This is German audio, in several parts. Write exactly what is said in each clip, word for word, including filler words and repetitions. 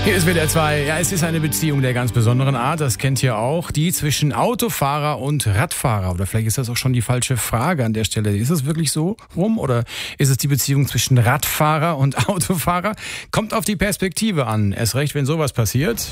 Hier ist W D R zwei. Ja, es ist eine Beziehung der ganz besonderen Art. Das kennt ihr auch. Die zwischen Autofahrer und Radfahrer. Oder vielleicht ist das auch schon die falsche Frage an der Stelle. Ist es wirklich so rum? Oder ist es die Beziehung zwischen Radfahrer und Autofahrer? Kommt auf die Perspektive an. Erst recht, wenn sowas passiert.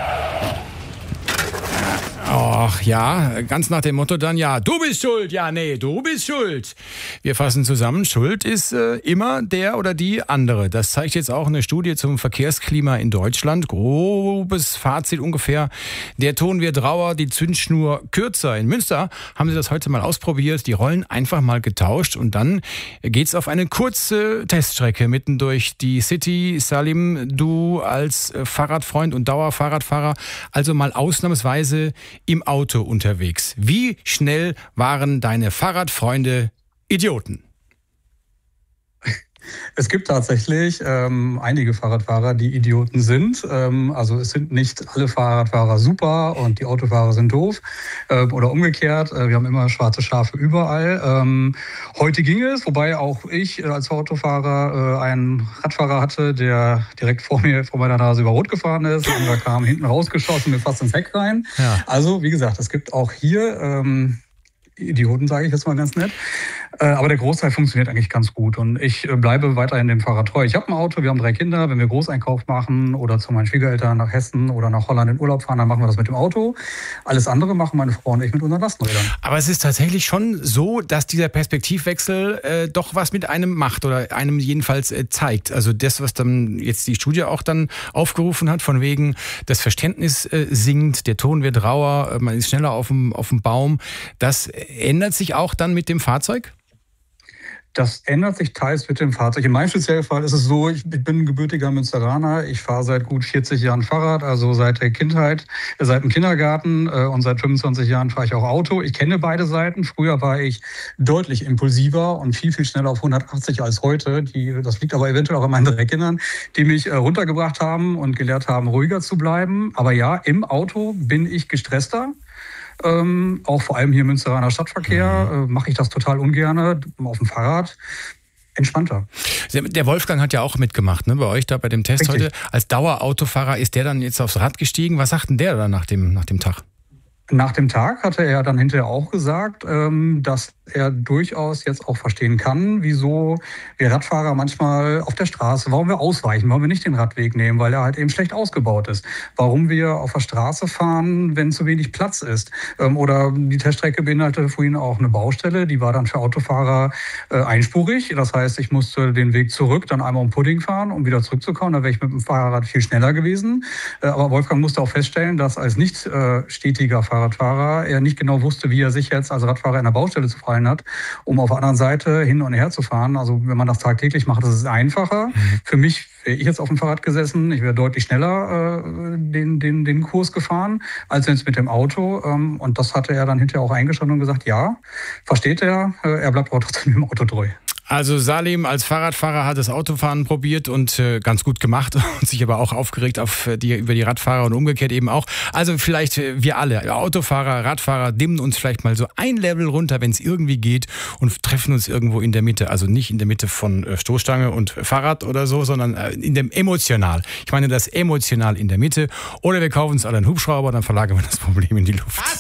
Ach ja, ganz nach dem Motto dann, ja, du bist schuld, ja, nee, du bist schuld. Wir fassen zusammen, Schuld ist äh, immer der oder die andere. Das zeigt jetzt auch eine Studie zum Verkehrsklima in Deutschland. Grobes Fazit ungefähr. Der Ton wird rauer, die Zündschnur kürzer. In Münster haben sie das heute mal ausprobiert, die Rollen einfach mal getauscht und dann geht's auf eine kurze Teststrecke mitten durch die City. Salim, du als Fahrradfreund und Dauerfahrradfahrer, also mal ausnahmsweise im Auto unterwegs. Wie schnell waren deine Fahrradfreunde Idioten? Es gibt tatsächlich ähm, einige Fahrradfahrer, die Idioten sind. Ähm, also es sind nicht alle Fahrradfahrer super und die Autofahrer sind doof äh, oder umgekehrt. Äh, wir haben immer schwarze Schafe überall. Ähm, heute ging es, wobei auch ich äh, als Autofahrer äh, einen Radfahrer hatte, der direkt vor mir, vor meiner Nase über Rot gefahren ist. Ein anderer kam hinten rausgeschossen, mir fast ins Heck rein. Ja. Also wie gesagt, es gibt auch hier ähm, Idioten, sage ich jetzt mal ganz nett. Aber der Großteil funktioniert eigentlich ganz gut und ich bleibe weiterhin dem Fahrrad treu. Ich habe ein Auto, wir haben drei Kinder. Wenn wir Großeinkauf machen oder zu meinen Schwiegereltern nach Hessen oder nach Holland in Urlaub fahren, dann machen wir das mit dem Auto. Alles andere machen meine Frau und ich mit unseren Lastenrädern. Aber es ist tatsächlich schon so, dass dieser Perspektivwechsel äh, doch was mit einem macht oder einem jedenfalls äh, zeigt. Also das, was dann jetzt die Studie auch dann aufgerufen hat, von wegen das Verständnis äh, sinkt, der Ton wird rauer, man ist schneller auf dem, auf dem Baum. Das ändert sich auch dann mit dem Fahrzeug? Das ändert sich teils mit dem Fahrzeug. In meinem speziellen Fall ist es so, ich bin ein gebürtiger Münsteraner. Ich fahre seit gut vierzig Jahren Fahrrad, also seit der Kindheit, seit dem Kindergarten und seit fünfundzwanzig Jahren fahre ich auch Auto. Ich kenne beide Seiten. Früher war ich deutlich impulsiver und viel, viel schneller auf hundertachtzig als heute. Die, das liegt aber eventuell auch an meinen drei Kindern, die mich runtergebracht haben und gelehrt haben, ruhiger zu bleiben. Aber ja, im Auto bin ich gestresster. Ähm, auch vor allem hier im Münsteraner Stadtverkehr äh, mache ich das total ungerne. Auf dem Fahrrad entspannter. Der Wolfgang hat ja auch mitgemacht, ne, bei euch da bei dem Test. Richtig. Heute. Als Dauerautofahrer ist der dann jetzt aufs Rad gestiegen. Was sagt denn der dann nach dem, nach dem Tag? Nach dem Tag hatte er dann hinterher auch gesagt, dass er durchaus jetzt auch verstehen kann, wieso wir Radfahrer manchmal auf der Straße, warum wir ausweichen, warum wir nicht den Radweg nehmen, weil er halt eben schlecht ausgebaut ist. Warum wir auf der Straße fahren, wenn zu wenig Platz ist. Oder die Teststrecke beinhaltete vorhin auch eine Baustelle, die war dann für Autofahrer einspurig. Das heißt, ich musste den Weg zurück, dann einmal um Pudding fahren, um wieder zurückzukommen. Da wäre ich mit dem Fahrrad viel schneller gewesen. Aber Wolfgang musste auch feststellen, dass als nicht stetiger Fahrer Radfahrer, er nicht genau wusste, wie er sich jetzt als Radfahrer in der Baustelle zu verhalten hat, um auf der anderen Seite hin und her zu fahren. Also wenn man das tagtäglich macht, das ist einfacher. Mhm. Für mich wäre ich jetzt auf dem Fahrrad gesessen, ich wäre deutlich schneller äh, den, den, den Kurs gefahren, als jetzt mit dem Auto. Ähm, und das hatte er dann hinterher auch eingestanden und gesagt, ja, versteht er, äh, er bleibt aber trotzdem im Auto treu. Also Salim als Fahrradfahrer hat das Autofahren probiert und äh, ganz gut gemacht und sich aber auch aufgeregt auf die, über die Radfahrer und umgekehrt eben auch. Also vielleicht äh, wir alle, Autofahrer, Radfahrer, dimmen uns vielleicht mal so ein Level runter, wenn es irgendwie geht und treffen uns irgendwo in der Mitte. Also nicht in der Mitte von äh, Stoßstange und Fahrrad oder so, sondern äh, in dem emotional. Ich meine das emotional in der Mitte. Oder wir kaufen uns alle einen Hubschrauber, dann verlagern wir das Problem in die Luft.